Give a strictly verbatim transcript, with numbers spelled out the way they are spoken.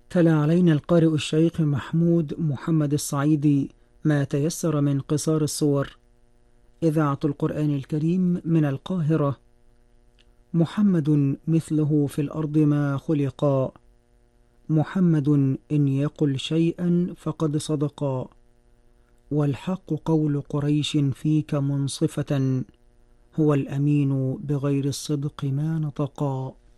تلا علينا القارئ الشيخ محمود محمد الصعيدي ما تيسر من قصار الصور. إذاعة القرآن الكريم من القاهرة. محمد مثله في الأرض ما خلقا، محمد إن يقل شيئا فقد صدقا، والحق قول قريش فيك منصفة، هو الأمين بغير الصدق ما نطقا.